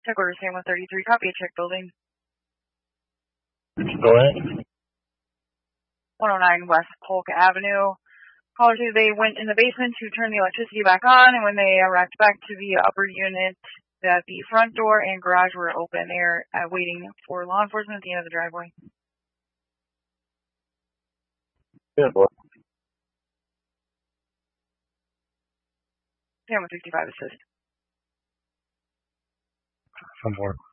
Check order Sam 133, copy, check building. Go ahead. 109 West Polk Avenue. Caller 2, they went in the basement to turn the electricity back on, and when they arrived back to the upper unit, that the front door and garage were open. They're waiting for law enforcement at the end of the driveway. Good, boy. Sam 165 assist. Some more.